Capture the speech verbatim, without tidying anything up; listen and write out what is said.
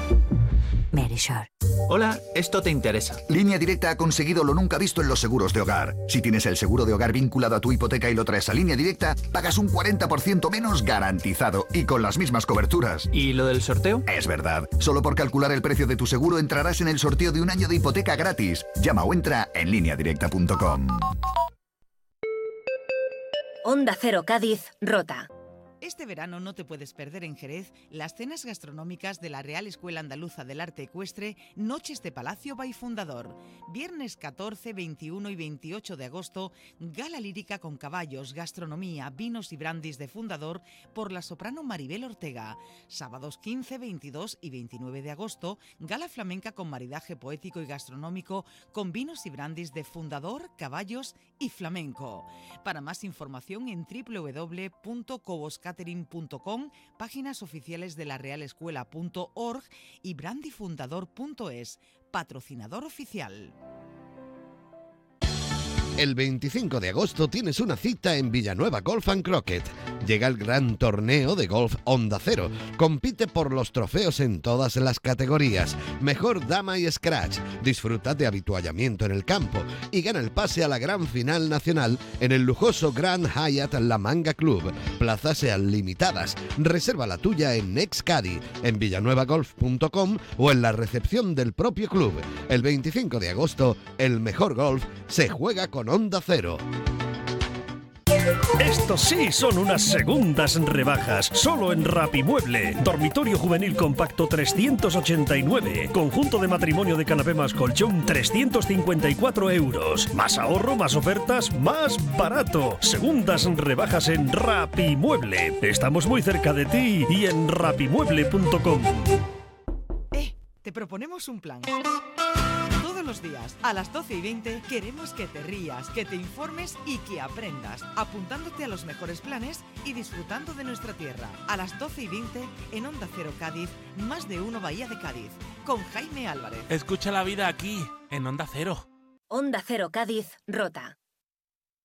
Merisure. Hola, esto te interesa. Línea Directa ha conseguido lo nunca visto en los seguros de hogar. Si tienes el seguro de hogar vinculado a tu hipoteca y lo traes a Línea Directa, pagas un cuarenta por ciento menos garantizado y con las mismas coberturas. ¿Y lo del sorteo? Es verdad. Solo por calcular el precio de tu seguro entrarás en el sorteo de un año de hipoteca gratis. Llama o entra en línea directa punto com. Onda Cero Cádiz, Rota. Este verano no te puedes perder en Jerez las cenas gastronómicas de la Real Escuela Andaluza del Arte Ecuestre, Noches de Palacio by Fundador. Viernes catorce, veintiuno y veintiocho de agosto, gala lírica con caballos, gastronomía, vinos y brandis de Fundador por la soprano Maribel Ortega. Sábados quince, veintidós y veintinueve de agosto, gala flamenca con maridaje poético y gastronómico con vinos y brandis de Fundador, caballos y flamenco. Para más información en doble u doble u doble u punto cobos catering punto com, páginas oficiales de la real escuela punto org y brandifundador punto es, patrocinador oficial. El veinticinco de agosto tienes una cita en Villanueva Golf and Croquet. Llega el gran torneo de golf Onda Cero. Compite por los trofeos en todas las categorías. Mejor dama y scratch. Disfruta de habituallamiento en el campo y gana el pase a la gran final nacional en el lujoso Grand Hyatt La Manga Club. Plazas sean limitadas. Reserva la tuya en Nexcadi, en villanueva golf punto com o en la recepción del propio club. El veinticinco de agosto, el mejor golf se juega con Onda Cero. Estos sí son unas segundas rebajas, solo en Rapimueble. Dormitorio juvenil compacto trescientos ochenta y nueve, conjunto de matrimonio de canapé más colchón trescientos cincuenta y cuatro euros. Más ahorro, más ofertas, más barato. Segundas rebajas en Rapimueble. Estamos muy cerca de ti y en rapimueble punto com. Eh, te proponemos un plan. Todos los días, a las doce y veinte, queremos que te rías, que te informes y que aprendas, apuntándote a los mejores planes y disfrutando de nuestra tierra. A las doce y veinte, en Onda Cero Cádiz, Más de Uno Bahía de Cádiz, con Jaime Álvarez. Escucha la vida aquí, en Onda Cero. Onda Cero Cádiz, Rota.